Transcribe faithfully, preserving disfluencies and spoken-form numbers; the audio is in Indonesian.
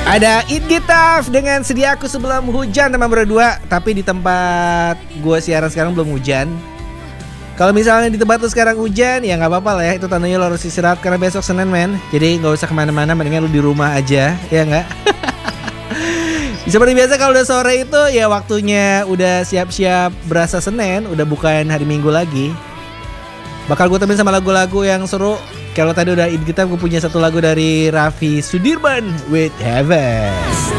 Ada It Gitaf dengan Sediaku Sebelum Hujan teman berdua. Tapi di tempat gue siaran sekarang belum hujan. Kalau misalnya di tempat lu sekarang hujan, ya gak apa-apa lah ya. Itu tandanya lo harus istirahat karena besok Senin men. Jadi gak usah kemana-mana, mendingan lu di rumah aja. Ya gak? Seperti biasa kalau udah sore itu ya waktunya udah siap-siap berasa Senin. Udah bukan hari Minggu lagi. Bakal gue temenin sama lagu-lagu yang seru. Kalau tadi udah It Gitaf, gue punya satu lagu dari Raffi Sudirman, With Heaven.